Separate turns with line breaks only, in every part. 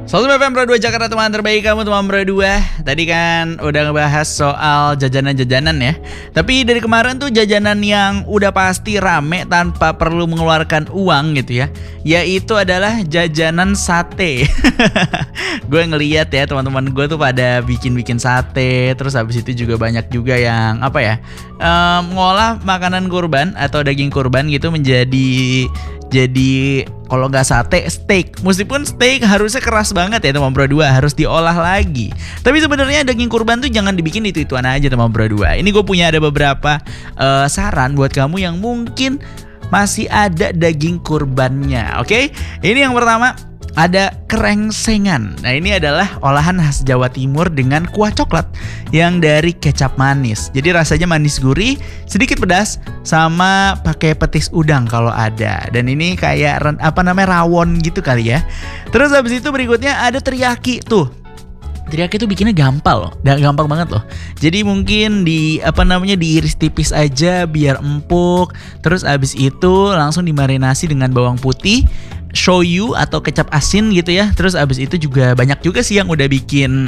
Selamat FM Pro 2 Jakarta, teman terbaik kamu teman Pro 2. Tadi kan udah ngebahas soal jajanan-jajanan ya. Tapi dari kemarin tuh jajanan yang udah pasti rame tanpa perlu mengeluarkan uang gitu ya, yaitu adalah jajanan sate. Gue ngeliat ya teman-teman gue tuh pada bikin sate. Terus habis itu juga banyak juga yang ngolah makanan kurban atau daging kurban gitu menjadi kalau nggak sate, steak. Meskipun steak harusnya keras banget ya teman Pro 2, harus diolah lagi. Tapi sebenarnya daging kurban tuh jangan dibikin itu-ituan aja teman Pro 2. Ini gue punya ada beberapa saran buat kamu yang mungkin masih ada daging kurbannya. Oke? Ini yang pertama, ada krengsengan. Nah, ini adalah olahan khas Jawa Timur dengan kuah coklat yang dari kecap manis. Jadi rasanya manis gurih, sedikit pedas, sama pakai petis udang kalau ada. Dan ini kayak rawon gitu kali ya. Terus habis itu berikutnya ada teriyaki tuh. Teriyaki tuh bikinnya gampang loh, gampang banget loh. Jadi mungkin diiris tipis aja biar empuk. Terus abis itu langsung dimarinasi dengan bawang putih, shoyu atau kecap asin gitu ya. Terus abis itu juga banyak juga sih yang udah bikin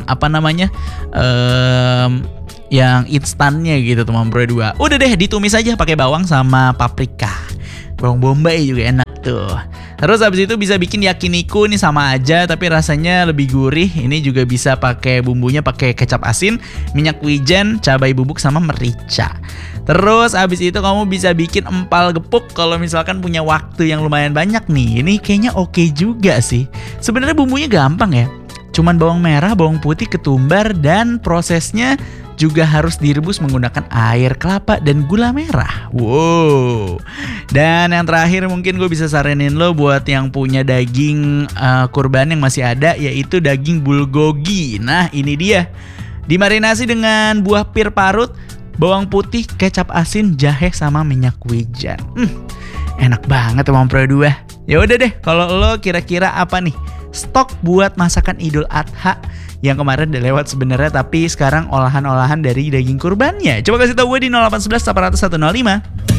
yang instannya gitu teman Pro 2. Udah deh ditumis aja pakai bawang sama paprika. Bawang bombay juga enak tuh. Terus habis itu bisa bikin yakiniku, nih sama aja tapi rasanya lebih gurih. Ini juga bisa pakai bumbunya pakai kecap asin, minyak wijen, cabai bubuk sama merica. Terus habis itu kamu bisa bikin empal gepuk kalau misalkan punya waktu yang lumayan banyak nih. Ini kayaknya oke juga sih. Sebenarnya bumbunya gampang ya. Cuman bawang merah, bawang putih, ketumbar, dan prosesnya juga harus direbus menggunakan air kelapa dan gula merah. Wow. Dan yang terakhir mungkin gue bisa saranin lo buat yang punya daging kurban yang masih ada, yaitu daging bulgogi. Nah ini dia, dimarinasi dengan buah pir parut, bawang putih, kecap asin, jahe, sama minyak wijen. Enak banget teman Pro 2. Ya udah deh, kalau lo kira-kira apa nih stok buat masakan Idul Adha yang kemarin udah lewat sebenarnya, tapi sekarang olahan-olahan dari daging kurbannya. Coba kasih tahu gue di 0811 800 105.